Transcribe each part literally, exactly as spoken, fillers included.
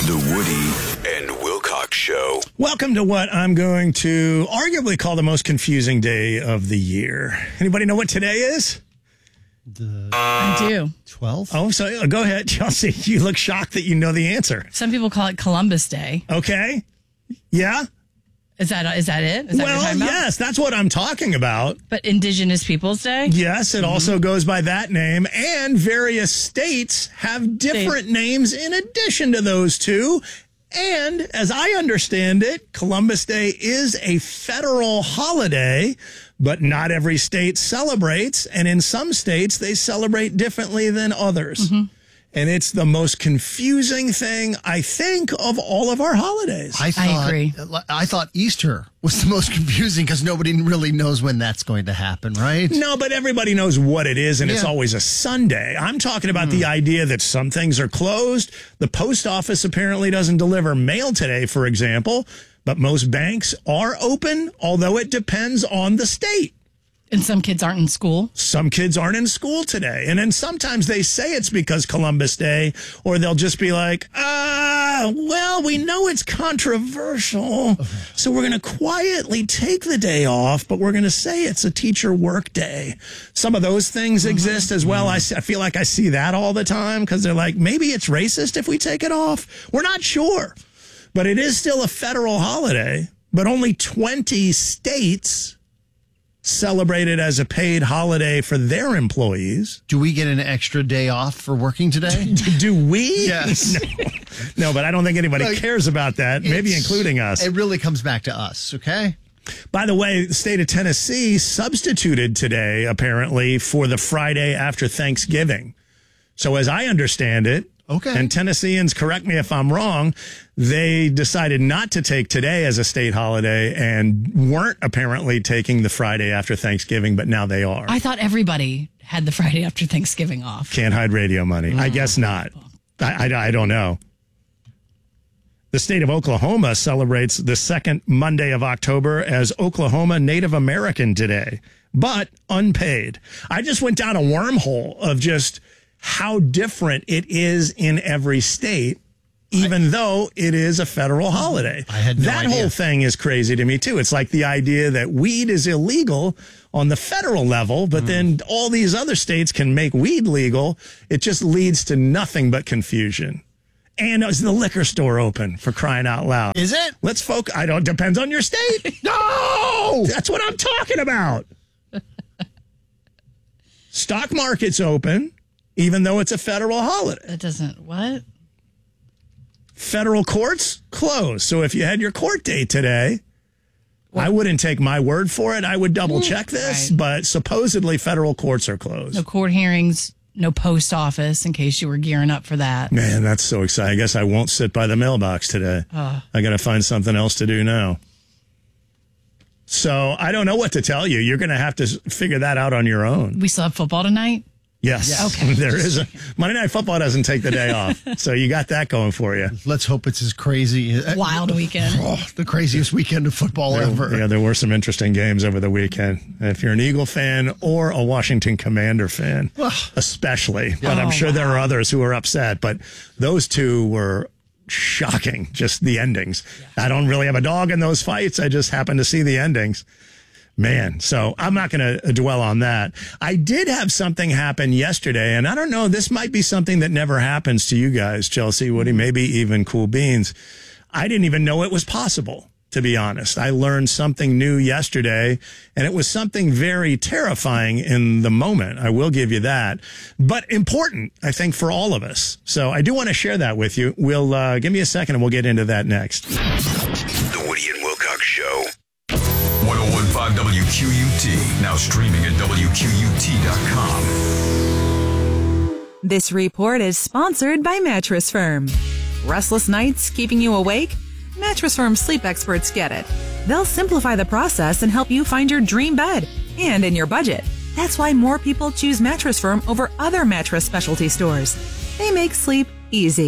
The Woody and Wilcox Show. Welcome to what I'm going to arguably call the most confusing day of the year. Anybody know what today is? The I do. twelfth? Oh, so uh, go ahead, Chelsea. You look shocked that you know the answer. Some people call it Columbus Day. Okay. Yeah? Is that is that it? Is that what you're Well, talking about? yes, that's what I'm talking about. But Indigenous Peoples Day? Yes, it also goes by that name, and various states have different names in addition to those two. And as I understand it, Columbus Day is a federal holiday, but not every state celebrates. And in some states, they celebrate differently than others. Mm-hmm. And it's the most confusing thing, I think, of all of our holidays. I, thought, I agree. I thought Easter was the most confusing because nobody really knows when that's going to happen, right? No, but everybody knows what it is, and yeah. It's always a Sunday. I'm talking about mm. the idea that some things are closed. The post office apparently doesn't deliver mail today, for example, but most banks are open, although it depends on the state. And some kids aren't in school. Some kids aren't in school today. And then sometimes they say it's because Columbus Day, or they'll just be like, ah, well, we know it's controversial, so we're going to quietly take the day off, but we're going to say it's a teacher work day. Some of those things mm-hmm. exist as well. I, I feel like I see that all the time because they're like, maybe it's racist if we take it off. We're not sure. But it is still a federal holiday, but only twenty states celebrate it as a paid holiday for their employees. Do we get an extra day off for working today? Do we? Yes. No, no, but I don't think anybody like, cares about that, maybe including us. It really comes back to us, okay? By the way, the state of Tennessee substituted today, apparently, for the Friday after Thanksgiving. So as I understand it, okay. And Tennesseans, correct me if I'm wrong, they decided not to take today as a state holiday and weren't apparently taking the Friday after Thanksgiving, but now they are. I thought everybody had the Friday after Thanksgiving off. Can't hide radio money. Mm. I guess not. I, I, I don't know. The state of Oklahoma celebrates the second Monday of October as Oklahoma Native American Day, but unpaid. I just went down a wormhole of just how different it is in every state, even I, though it is a federal holiday. I had no that idea. whole thing is crazy to me, too. It's like the idea that weed is illegal on the federal level, but mm. then all these other states can make weed legal. It just leads to nothing but confusion. And is the liquor store open, for crying out loud? Is it? Let's focus. I don't, depends on your state. No! That's what I'm talking about. Stock market's open, even though it's a federal holiday. That doesn't, what? Federal courts closed. So if you had your court date today, what? I wouldn't take my word for it. I would double check this, right. But supposedly federal courts are closed. No court hearings, no post office, in case you were gearing up for that. Man, that's so exciting. I guess I won't sit by the mailbox today. Uh, I got to find something else to do now. So I don't know what to tell you. You're going to have to figure that out on your own. We still have football tonight? Yes. yes. Okay. There is a Monday Night Football doesn't take the day off. So you got that going for you. Let's hope it's as crazy. Wild weekend. Oh, the craziest weekend of football there, ever. Yeah, there were some interesting games over the weekend. If you're an Eagle fan or a Washington Commander fan, especially. But oh, I'm sure wow. there are others who are upset. But those two were shocking, just the endings. Yeah. I don't really have a dog in those fights. I just happen to see the endings. Man, so I'm not going to dwell on that. I did have something happen yesterday, and I don't know, this might be something that never happens to you guys, Chelsea, Woody, maybe even Cool Beans. I didn't even know it was possible, to be honest. I learned something new yesterday, and it was something very terrifying in the moment. I will give you that, but important, I think, for all of us. So I do want to share that with you. We'll uh, give me a second, and we'll get into that next. The Woody and Wilcox Show. one oh one point five W Q U T, now streaming at W Q U T dot com. This report is sponsored by Mattress Firm. Restless nights keeping you awake? Mattress Firm sleep experts get it. They'll simplify the process and help you find your dream bed, and in your budget. That's why more people choose Mattress Firm over other mattress specialty stores. They make sleep easy.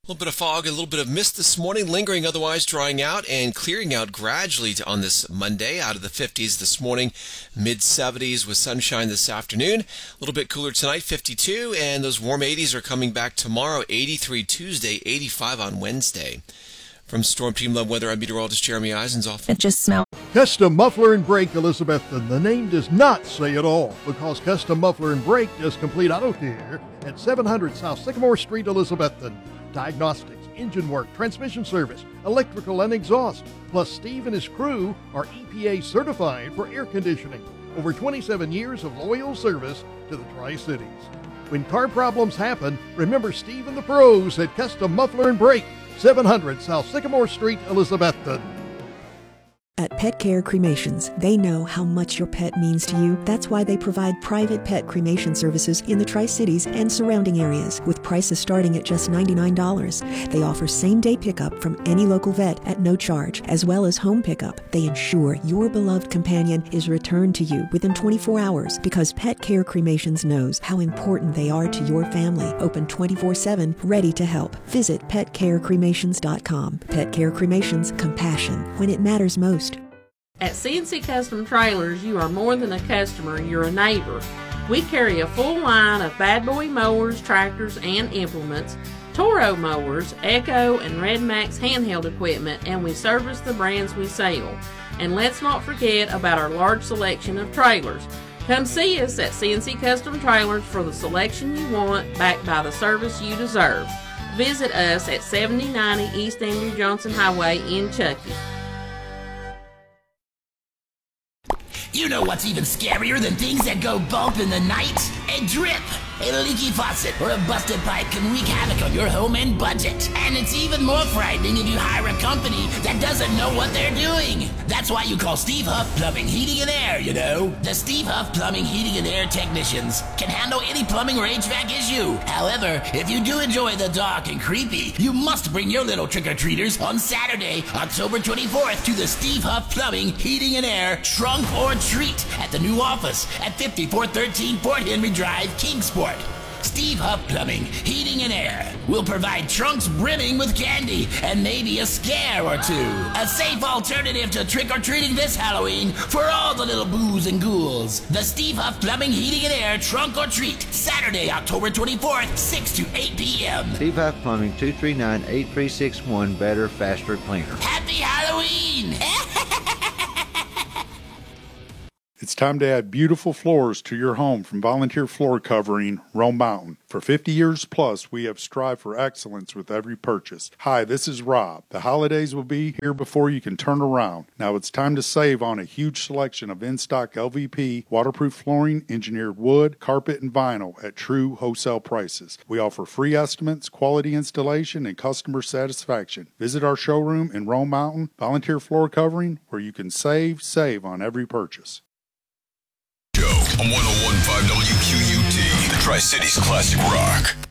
A little bit of fog, a little bit of mist this morning, lingering, otherwise drying out and clearing out gradually on this Monday. Out of the fifties this morning, mid seventies with sunshine this afternoon. A little bit cooler tonight, fifty-two, and those warm eighties are coming back tomorrow, eighty-three Tuesday, eighty-five on Wednesday. From Storm Team Love Weather, I'm meteorologist Jeremy Eisenzoff. It just smells. Custom Muffler and Brake Elizabethton. The name does not say it all, because Custom Muffler and Brake does complete auto care at seven hundred South Sycamore Street, Elizabethton. Diagnostics, engine work, transmission service, electrical and exhaust. Plus, Steve and his crew are E P A certified for air conditioning. Over twenty-seven years of loyal service to the Tri-Cities. When car problems happen, remember Steve and the pros at Custom Muffler and Brake, seven hundred South Sycamore Street, Elizabethton. At Pet Care Cremations, they know how much your pet means to you. That's why they provide private pet cremation services in the Tri-Cities and surrounding areas, with prices starting at just ninety-nine dollars. They offer same-day pickup from any local vet at no charge, as well as home pickup. They ensure your beloved companion is returned to you within twenty-four hours, because Pet Care Cremations knows how important they are to your family. Open twenty-four seven, ready to help. Visit pet care cremations dot com. Pet Care Cremations, compassion when it matters most. At C N C Custom Trailers, you are more than a customer, you're a neighbor. We carry a full line of Bad Boy mowers, tractors, and implements, Toro mowers, Echo, and Red Max handheld equipment, and we service the brands we sell. And let's not forget about our large selection of trailers. Come see us at C N C Custom Trailers for the selection you want, backed by the service you deserve. Visit us at seventy ninety East Andrew Johnson Highway in Chuckey. You know what's even scarier than things that go bump in the night? A drip, a leaky faucet, or a busted pipe can wreak havoc on your home and budget. And it's even more frightening if you hire a company that doesn't know what they're doing. That's why you call Steve Huff Plumbing, Heating, and Air, you know. The Steve Huff Plumbing, Heating, and Air technicians can handle any plumbing or H V A C issue. However, if you do enjoy the dark and creepy, you must bring your little trick-or-treaters on Saturday, October twenty-fourth, to the Steve Huff Plumbing, Heating, and Air Trunk or Treat at the new office at fifty-four thirteen Fort Henry Drive, Kingsport. Steve Huff Plumbing, Heating, and Air will provide trunks brimming with candy and maybe a scare or two. A safe alternative to trick-or-treating this Halloween for all the little boos and ghouls. The Steve Huff Plumbing, Heating, and Air Trunk or Treat, Saturday, October twenty-fourth, six to eight p.m. Steve Huff Plumbing, two three nine, eight three six one, better, faster, cleaner. Happy Halloween! It's time to add beautiful floors to your home from Volunteer Floor Covering, Rome Mountain. For fifty years plus, we have strived for excellence with every purchase. Hi, this is Rob. The holidays will be here before you can turn around. Now it's time to save on a huge selection of in-stock L V P, waterproof flooring, engineered wood, carpet, and vinyl at true wholesale prices. We offer free estimates, quality installation, and customer satisfaction. Visit our showroom in Rome Mountain, Volunteer Floor Covering, where you can save, save on every purchase. On one oh one point five W Q U T, the Tri-Cities Classic Rock.